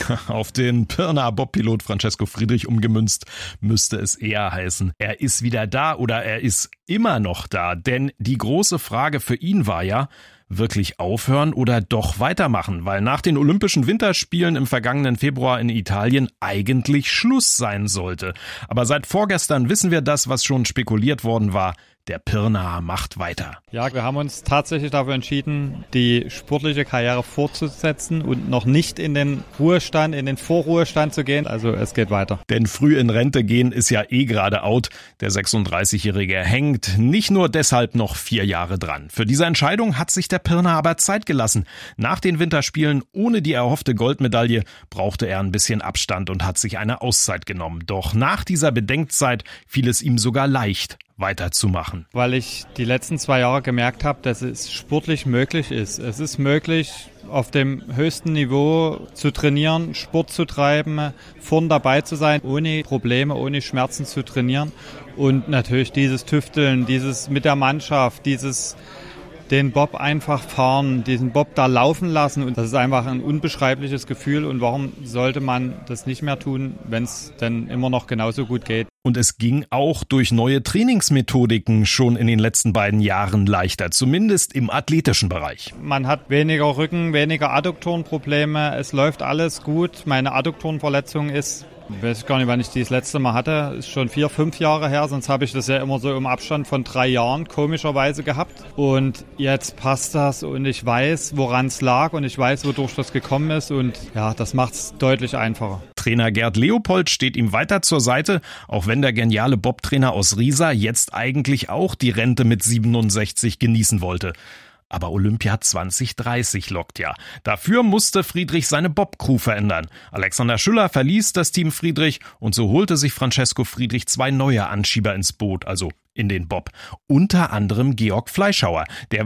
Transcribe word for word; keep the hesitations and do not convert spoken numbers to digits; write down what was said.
Auf den Pirnaer Bobpilot Francesco Friedrich umgemünzt müsste es eher heißen, er ist wieder da oder er ist immer noch da. Denn die große Frage für ihn war ja, wirklich aufhören oder doch weitermachen, weil nach den Olympischen Winterspielen im vergangenen Februar in Italien eigentlich Schluss sein sollte. Aber seit vorgestern wissen wir das, was schon spekuliert worden war. Der Pirnaer macht weiter. Ja, wir haben uns tatsächlich dafür entschieden, die sportliche Karriere fortzusetzen und noch nicht in den Ruhestand, in den Vorruhestand zu gehen. Also es geht weiter. Denn früh in Rente gehen ist ja eh gerade out. Der sechsunddreißigjährige hängt nicht nur deshalb noch vier Jahre dran. Für diese Entscheidung hat sich der Pirnaer aber Zeit gelassen. Nach den Winterspielen ohne die erhoffte Goldmedaille brauchte er ein bisschen Abstand und hat sich eine Auszeit genommen. Doch nach dieser Bedenkzeit fiel es ihm sogar leicht, weiterzumachen. Weil ich die letzten zwei Jahre gemerkt habe, dass es sportlich möglich ist. Es ist möglich, auf dem höchsten Niveau zu trainieren, Sport zu treiben, vorn dabei zu sein, ohne Probleme, ohne Schmerzen zu trainieren. Und natürlich dieses Tüfteln, dieses mit der Mannschaft, dieses den Bob einfach fahren, diesen Bob da laufen lassen. Und das ist einfach ein unbeschreibliches Gefühl. Und warum sollte man das nicht mehr tun, wenn es denn immer noch genauso gut geht? Und es ging auch durch neue Trainingsmethodiken schon in den letzten beiden Jahren leichter, zumindest im athletischen Bereich. Man hat weniger Rücken, weniger Adduktorenprobleme. Es läuft alles gut. Meine Adduktorenverletzung ist, ich weiß gar nicht, wann ich die das letzte Mal hatte, ist schon vier, fünf Jahre her, sonst habe ich das ja immer so im Abstand von drei Jahren komischerweise gehabt. Und jetzt passt das und ich weiß, woran es lag und ich weiß, wodurch das gekommen ist und ja, das macht es deutlich einfacher. Trainer Gerd Leopold steht ihm weiter zur Seite, auch wenn der geniale Bobtrainer aus Riesa jetzt eigentlich auch die Rente mit siebenundsechzig genießen wollte. Aber Olympia zwanzig dreißig lockt ja. Dafür musste Friedrich seine Bob-Crew verändern. Alexander Schüller verließ das Team Friedrich und so holte sich Francesco Friedrich zwei neue Anschieber ins Boot, also in den Bob. Unter anderem Georg Fleischhauer. Der